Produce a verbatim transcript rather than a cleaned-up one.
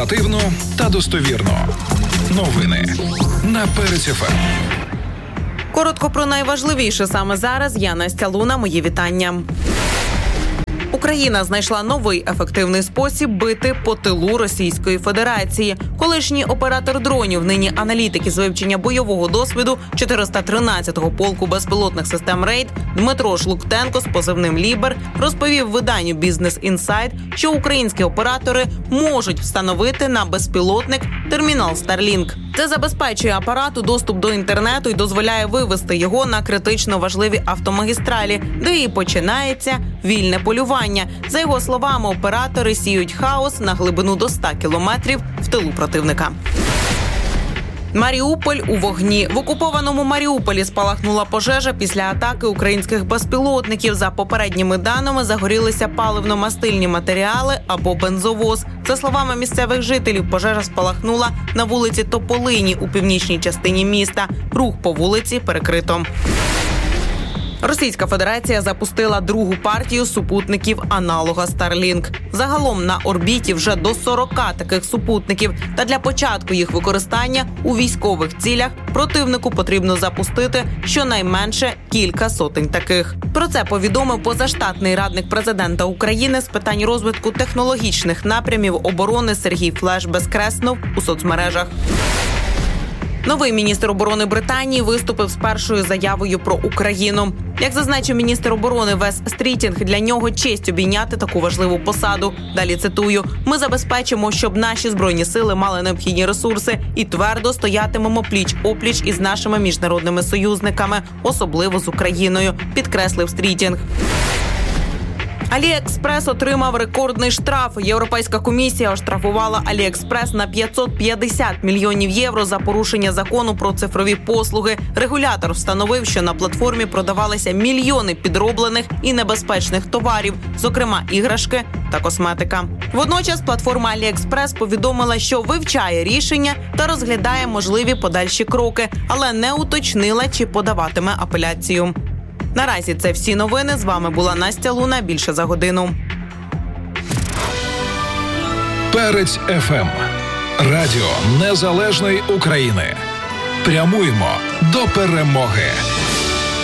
Оперативно та достовірно. Новини на Перець еф ем. Коротко про найважливіше саме зараз. Я Настя Луна. Мої вітання. Україна знайшла новий ефективний спосіб бити по тилу Російської Федерації. Колишній оператор дронів, нині аналітик із вивчення бойового досвіду чотириста тринадцятого полку безпілотних систем «Рейд» Дмитро Шлуктенко з позивним «Лібер» розповів виданню «Бізнес Інсайд», що українські оператори можуть встановити на безпілотник термінал Starlink. Це забезпечує апарату доступ до інтернету і дозволяє вивести його на критично важливі автомагістралі, де і починається вільне полювання. За його словами, оператори сіють хаос на глибину до ста кілометрів в тилу противника. Маріуполь у вогні. В окупованому Маріуполі спалахнула пожежа після атаки українських безпілотників. За попередніми даними, загорілися паливно-мастильні матеріали або бензовоз. За словами місцевих жителів, пожежа спалахнула на вулиці Тополині у північній частині міста. Рух по вулиці перекрито. Російська Федерація запустила другу партію супутників аналога Starlink. Загалом на орбіті вже до сорока таких супутників. Та для початку їх використання у військових цілях противнику потрібно запустити щонайменше кілька сотень таких. Про це повідомив позаштатний радник президента України з питань розвитку технологічних напрямів оборони Сергій Флеш-Безкреснов у соцмережах. Новий міністр оборони Британії виступив з першою заявою про Україну. Як зазначив міністр оборони Вес Стрітінг, для нього честь обійняти таку важливу посаду. Далі цитую: «Ми забезпечимо, щоб наші збройні сили мали необхідні ресурси і твердо стоятимемо пліч-опліч із нашими міжнародними союзниками, особливо з Україною», підкреслив Стрітінг. Аліекспрес отримав рекордний штраф. Європейська комісія оштрафувала Аліекспрес на п'ятсот п'ятдесят мільйонів євро за порушення закону про цифрові послуги. Регулятор встановив, що на платформі продавалися мільйони підроблених і небезпечних товарів, зокрема іграшки та косметика. Водночас платформа Аліекспрес повідомила, що вивчає рішення та розглядає можливі подальші кроки, але не уточнила, чи подаватиме апеляцію. Наразі це всі новини. З вами була Настя Луна. Більше за годину. Перець еф ем. Радіо Незалежної України. Прямуємо до перемоги.